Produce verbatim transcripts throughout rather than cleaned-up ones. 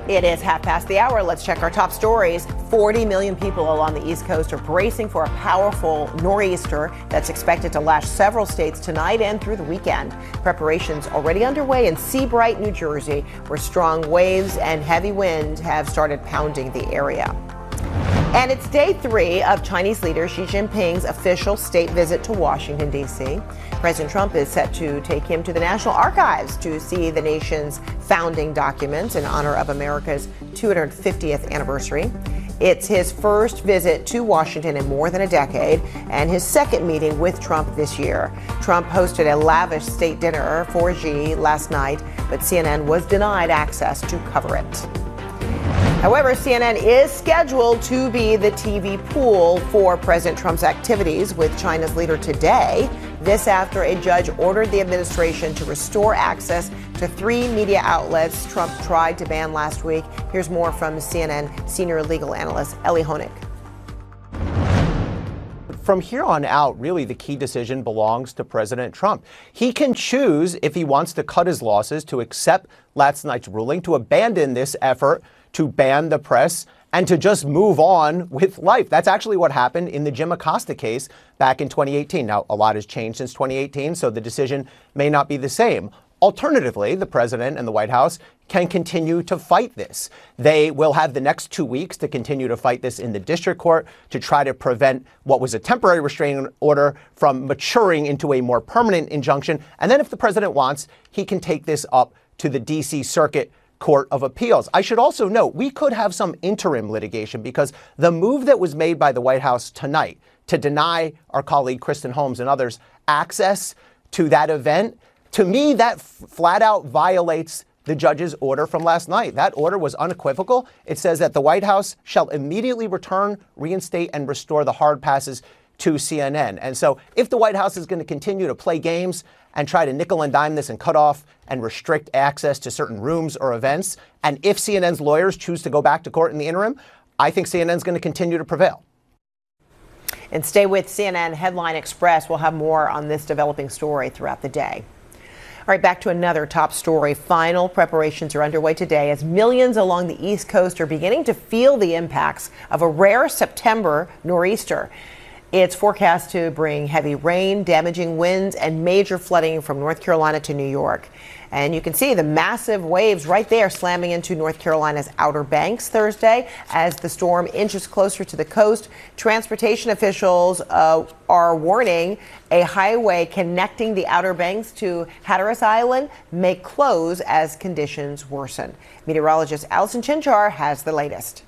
It is half past the hour. Let's check our top stories. forty million people along the East Coast are bracing for a powerful nor'easter that's expected to lash several states tonight and through the weekend. Preparations already underway in Seabright, New Jersey, where strong waves and heavy wind have started pounding the area. And it's day three of Chinese leader Xi Jinping's official state visit to Washington, D C President Trump is set to take him to the National Archives to see the nation's founding documents in honor of America's two hundred fiftieth anniversary. It's his first visit to Washington in more than a decade and his second meeting with Trump this year. Trump hosted a lavish state dinner for Xi last night, but C N N was denied access to cover it. However, C N N is scheduled to be the T V pool for President Trump's activities with China's leader today. This after a judge ordered the administration to restore access to three media outlets Trump tried to ban last week. Here's more from C N N senior legal analyst Elie Honig. From here on out, really the key decision belongs to President Trump. He can choose if he wants to cut his losses, to accept last night's ruling, to abandon this effort to ban the press, and to just move on with life. That's actually what happened in the Jim Acosta case back in twenty eighteen. Now, a lot has changed since twenty eighteen, so the decision may not be the same. Alternatively, the president and the White House can continue to fight this. They will have the next two weeks to continue to fight this in the district court to try to prevent what was a temporary restraining order from maturing into a more permanent injunction. And then if the president wants, he can take this up to the D C Circuit Court of Appeals. I should also note, we could have some interim litigation because the move that was made by the White House tonight to deny our colleague Kristen Holmes and others access to that event, to me, that f- flat out violates the judge's order from last night. That order was unequivocal. It says that the White House shall immediately return, reinstate, and restore the hard passes to C N N. And so if the White House is going to continue to play games and try to nickel and dime this and cut off and restrict access to certain rooms or events, and if C N N's lawyers choose to go back to court in the interim, I think C N N's going to continue to prevail. And stay with C N N Headline Express. We'll have more on this developing story throughout the day. All right, back to another top story. Final preparations are underway today as millions along the East Coast are beginning to feel the impacts of a rare September nor'easter. It's forecast to bring heavy rain, damaging winds, and major flooding from North Carolina to New York. And you can see the massive waves right there slamming into North Carolina's Outer Banks Thursday as the storm inches closer to the coast. Transportation officials uh, are warning a highway connecting the Outer Banks to Hatteras Island may close as conditions worsen. Meteorologist Allison Chinchar has the latest.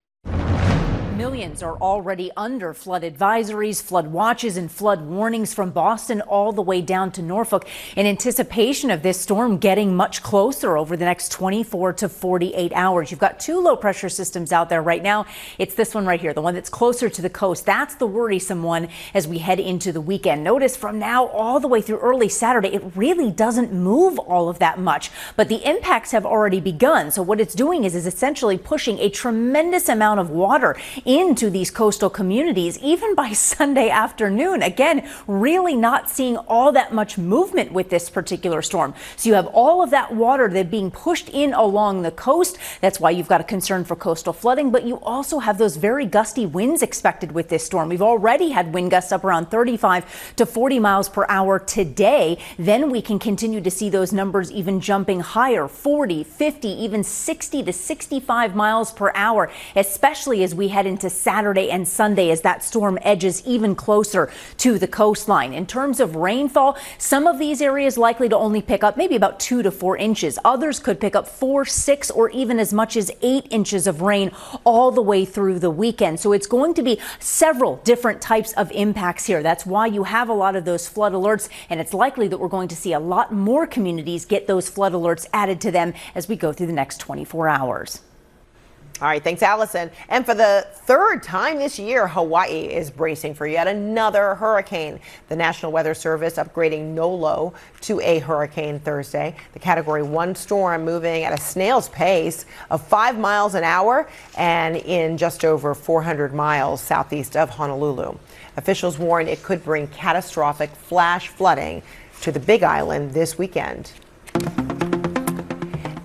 Millions are already under flood advisories, flood watches, and flood warnings from Boston all the way down to Norfolk in anticipation of this storm getting much closer over the next twenty-four to forty-eight hours. You've got two low pressure systems out there right now. It's this one right here, the one that's closer to the coast. That's the worrisome one as we head into the weekend. Notice from now all the way through early Saturday, it really doesn't move all of that much, but the impacts have already begun. So what it's doing is, is essentially pushing a tremendous amount of water into these coastal communities, even by Sunday afternoon. Again, really not seeing all that much movement with this particular storm. So you have all of that water that being pushed in along the coast. That's why you've got a concern for coastal flooding, but you also have those very gusty winds expected with this storm. We've already had wind gusts up around thirty-five to forty miles per hour today. Then we can continue to see those numbers even jumping higher, forty, fifty, even sixty to sixty-five miles per hour, especially as we head into to Saturday and Sunday as that storm edges even closer to the coastline. In terms of rainfall, some of these areas likely to only pick up maybe about two to four inches. Others could pick up four, six, or even as much as eight inches of rain all the way through the weekend. So it's going to be several different types of impacts here. That's why you have a lot of those flood alerts, and it's likely that we're going to see a lot more communities get those flood alerts added to them as we go through the next twenty-four hours. All right, thanks, Allison. And for the third time this year, Hawaii is bracing for yet another hurricane. The National Weather Service upgrading Nolo to a hurricane Thursday. The Category one storm moving at a snail's pace of five miles an hour and in just over four hundred miles southeast of Honolulu. Officials warn it could bring catastrophic flash flooding to the Big Island this weekend.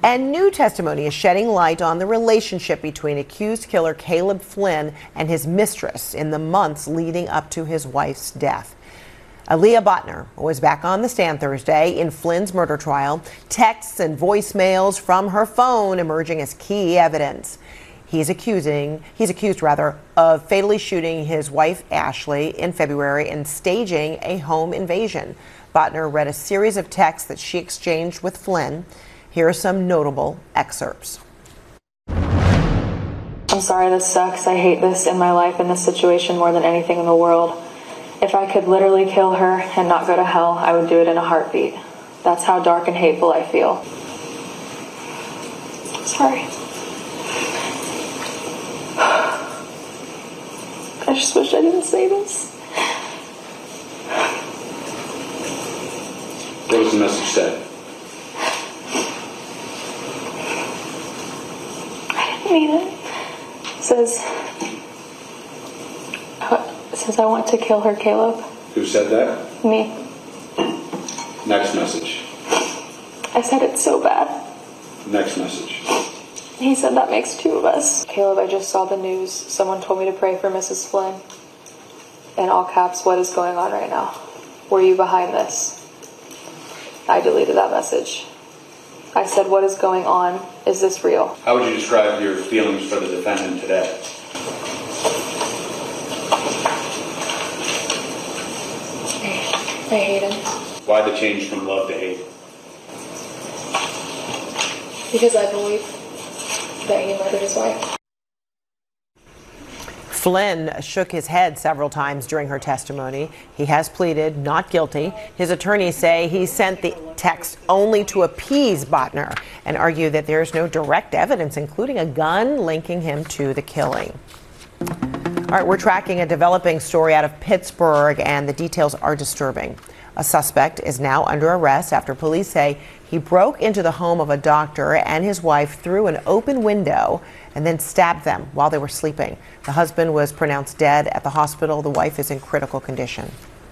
And new testimony is shedding light on the relationship between accused killer Caleb Flynn and his mistress in the months leading up to his wife's death. Aaliyah Botner was back on the stand Thursday in Flynn's murder trial. Texts and voicemails from her phone emerging as key evidence. He's accusing, he's accused rather, of fatally shooting his wife Ashley in February and staging a home invasion. Botner read a series of texts that she exchanged with Flynn. Here are some notable excerpts. I'm sorry this sucks. I hate this in my life and this situation more than anything in the world. If I could literally kill her and not go to hell, I would do it in a heartbeat. That's how dark and hateful I feel. Sorry. I just wish I didn't say this. What was the message said? I didn't mean it. It says, it says I want to kill her, Caleb. Who said that? Me. Next message. I said it so bad. Next message. He said that makes two of us. Caleb, I just saw the news. Someone told me to pray for Missus Flynn. In all caps, what is going on right now? Were you behind this? I deleted that message. I said, what is going on? Is this real? How would you describe your feelings for the defendant today? I hate him. Why the change from love to hate? Because I believe that he murdered his wife. Flynn shook his head several times during her testimony. He has pleaded not guilty. His attorneys say he sent the text only to appease Botner and argue that there is no direct evidence, including a gun, linking him to the killing. All right, we're tracking a developing story out of Pittsburgh, and the details are disturbing. A suspect is now under arrest after police say he broke into the home of a doctor and his wife through an open window and then stabbed them while they were sleeping. The husband was pronounced dead at the hospital. The wife is in critical condition.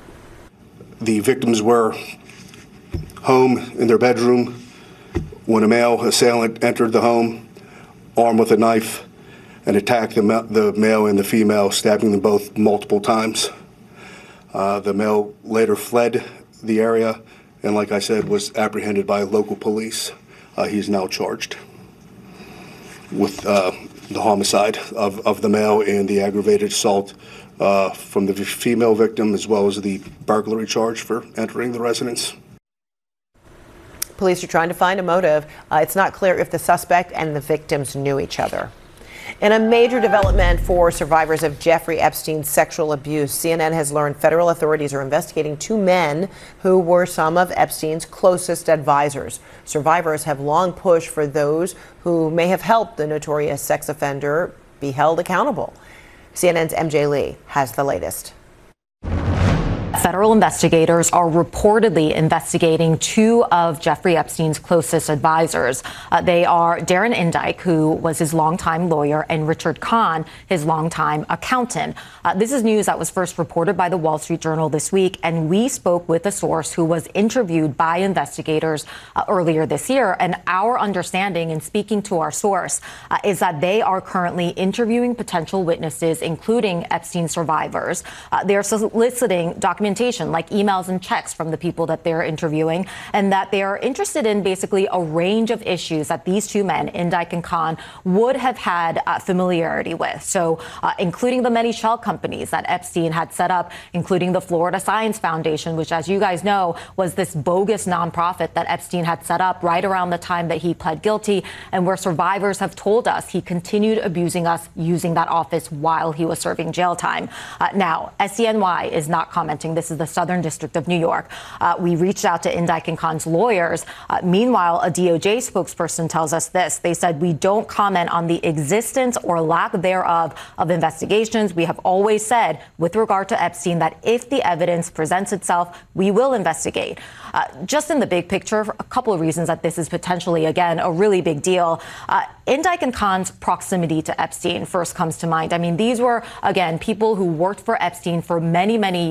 The victims were home in their bedroom when a male assailant entered the home, armed with a knife, and attacked the, ma- the male and the female, stabbing them both multiple times. Uh, the male later fled the area and, like I said, was apprehended by local police. Uh, he's now charged with uh, the homicide of, of the male and the aggravated assault uh, from the female victim, as well as the burglary charge for entering the residence. Police are trying to find a motive. Uh, it's not clear if the suspect and the victims knew each other. In a major development for survivors of Jeffrey Epstein's sexual abuse, C N N has learned federal authorities are investigating two men who were some of Epstein's closest advisors. Survivors have long pushed for those who may have helped the notorious sex offender be held accountable. C N N's M J Lee has the latest. Federal investigators are reportedly investigating two of Jeffrey Epstein's closest advisors. Uh, they are Darren Indyke, who was his longtime lawyer, and Richard Kahn, his longtime accountant. Uh, this is news that was first reported by the Wall Street Journal this week, and we spoke with a source who was interviewed by investigators uh, earlier this year. And our understanding in speaking to our source uh, is that they are currently interviewing potential witnesses, including Epstein survivors. Uh, they're soliciting documentation like emails and checks from the people that they're interviewing, and that they are interested in basically a range of issues that these two men, Indyke and Kahn, would have had uh, familiarity with. So uh, including the many shell companies that Epstein had set up, including the Florida Science Foundation, which, as you guys know, was this bogus nonprofit that Epstein had set up right around the time that he pled guilty, and where survivors have told us he continued abusing us using that office while he was serving jail time. Uh, now, S C N Y is not commenting. This is the Southern District of New York. Uh, we reached out to Indyke and Kahn's lawyers. Uh, meanwhile, a D O J spokesperson tells us this. They said, we don't comment on the existence or lack thereof of investigations. We have always said, with regard to Epstein, that if the evidence presents itself, we will investigate. Uh, just in the big picture, for a couple of reasons that this is potentially, again, a really big deal. Uh, Indyke and Kahn's proximity to Epstein first comes to mind. I mean, these were, again, people who worked for Epstein for many, many years, would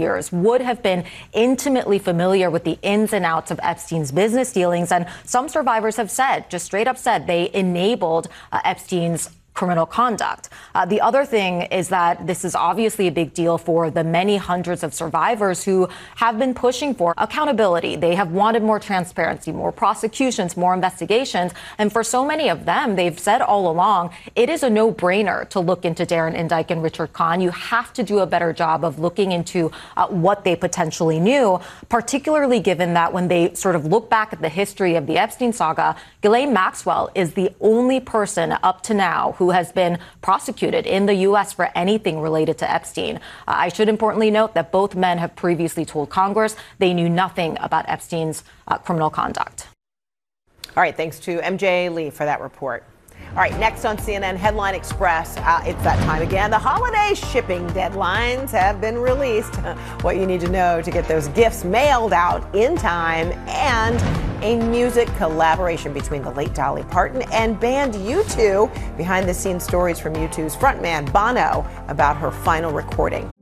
would have been intimately familiar with the ins and outs of Epstein's business dealings. And some survivors have said, just straight up said, they enabled uh, Epstein's criminal conduct. Uh, the other thing is that this is obviously a big deal for the many hundreds of survivors who have been pushing for accountability. They have wanted more transparency, more prosecutions, more investigations. And for so many of them, they've said all along, it is a no-brainer to look into Darren Indyke and Richard Kahn. You have to do a better job of looking into uh, what they potentially knew, particularly given that when they sort of look back at the history of the Epstein saga, Ghislaine Maxwell is the only person up to now who has been prosecuted in the U S for anything related to Epstein. Uh, I should importantly note that both men have previously told Congress they knew nothing about Epstein's uh, criminal conduct. All right, thanks to M J Lee for that report. All right, next on C N N Headline Express, uh, it's that time again. The holiday shipping deadlines have been released. What you need to know to get those gifts mailed out in time, and a music collaboration between the late Dolly Parton and band U two. Behind the scenes stories from U two's frontman Bono about her final recording.